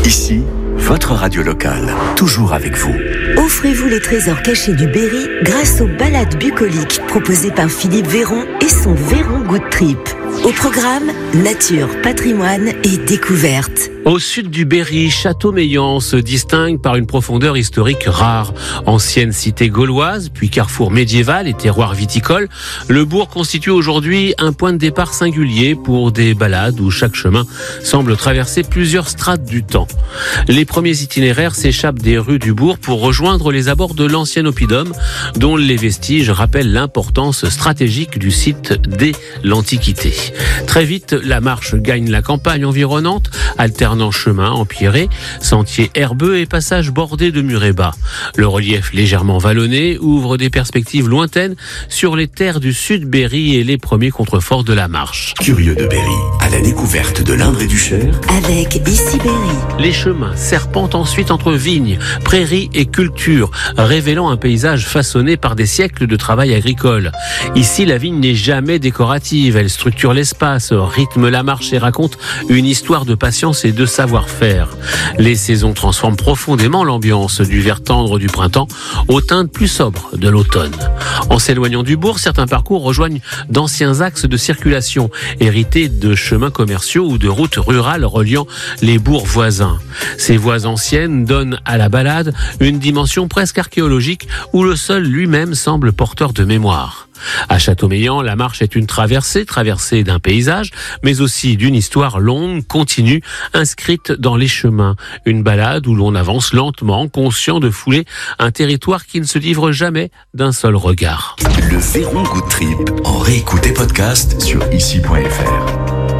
Ici, votre radio locale, toujours avec vous. Offrez-vous les trésors cachés du Berry grâce aux balades bucoliques proposées par Philippe Véron et son Véron Good Trip. Au programme, nature, patrimoine et découverte. Au sud du Berry, Châteaumeillan se distingue par une profondeur historique rare. Ancienne cité gauloise, puis carrefour médiéval et terroir viticole, le bourg constitue aujourd'hui un point de départ singulier pour des balades où chaque chemin semble traverser plusieurs strates du temps. Les premiers itinéraires s'échappent des rues du bourg pour rejoindre les abords de l'ancien oppidum, dont les vestiges rappellent l'importance stratégique du site dès l'Antiquité. Très vite, la marche gagne la campagne environnante, alternant chemins empierrés, sentiers herbeux et passages bordés de murets bas. Le relief légèrement vallonné ouvre des perspectives lointaines sur les terres du sud Berry et les premiers contreforts de la marche. Curieux de Berry, à la découverte de l'Indre et du Cher, avec Ici Berry. Les chemins serpentent ensuite entre vignes, prairies et cultures, révélant un paysage façonné par des siècles de travail agricole. Ici, la vigne n'est jamais décorative, elle structure l'espace, rythme la marche et raconte une histoire de patience et de savoir-faire. Les saisons transforment profondément l'ambiance du vert tendre du printemps aux teintes plus sobres de l'automne. En s'éloignant du bourg, certains parcours rejoignent d'anciens axes de circulation, hérités de chemins commerciaux ou de routes rurales reliant les bourgs voisins. Ces voies anciennes donnent à la balade une dimension presque archéologique où le sol lui-même semble porteur de mémoire. À Châteaumeillan, la marche est une traversée d'un paysage, mais aussi d'une histoire longue, continue, inscrite dans les chemins. Une balade où l'on avance lentement, conscient de fouler un territoire qui ne se livre jamais d'un seul regard. le Véron Good Trip en réécoute et podcast sur ici.fr.